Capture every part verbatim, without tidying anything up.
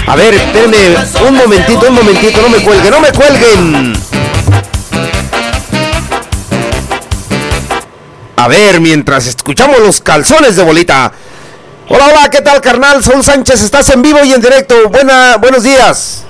A ver, espérenme un momentito, un momentito, no me cuelguen, no me cuelguen. A ver, mientras escuchamos los calzones de bolita. Hola, hola, ¿qué tal, carnal? Saúl Sánchez, estás en vivo y en directo. Buena, buenos días.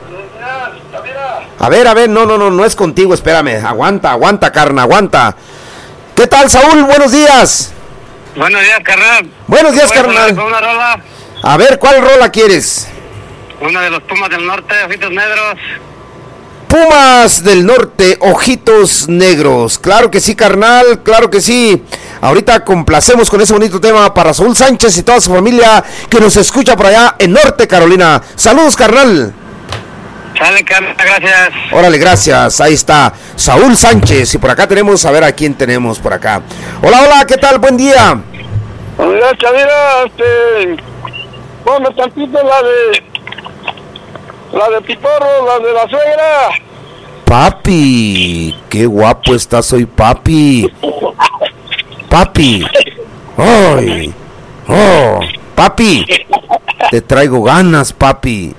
A ver, a ver, no, no, no, no es contigo, espérame. Aguanta, aguanta, carnal, aguanta. ¿Qué tal, Saúl? Buenos días. Buenos días, carnal. Buenos días, carnal. Una rola. A ver, ¿cuál rola quieres? Una de los Pumas del Norte, Ojitos Negros. Pumas del Norte, Ojitos Negros. Claro que sí, carnal, claro que sí. Ahorita complacemos con ese bonito tema para Saúl Sánchez y toda su familia que nos escucha por allá en Norte Carolina. Saludos, carnal. Sale, carnal, gracias. Órale, gracias. Ahí está Saúl Sánchez. Y por acá tenemos, a ver a quién tenemos por acá. Hola, hola, ¿qué tal? Buen día. Buenos días, Chavira. Este, ponme tantito la de, la de Piporro, la de la suegra. Papi, qué guapo estás hoy, papi. Papi. Ay. Oh, papi. Te traigo ganas, papi.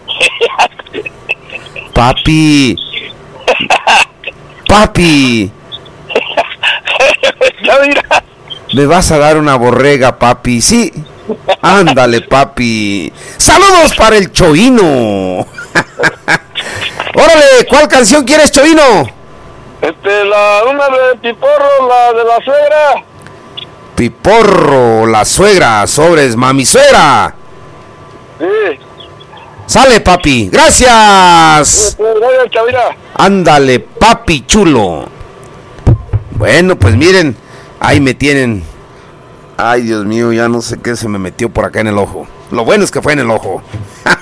Papi. Papi. Me vas a dar una borrega, papi. Sí. Ándale, papi. Saludos para el Chovino. Órale, ¿cuál canción quieres, Chovino? Este, la, una de Piporro, la de la suegra. Piporro, la suegra, sobres, mami suegra. Sí. Sale, papi, gracias. Gracias, Chavira. Ándale, papi chulo. Bueno, pues miren, ahí me tienen. Ay, Dios mío, ya no sé qué se me metió por acá en el ojo. Lo bueno es que fue en el ojo.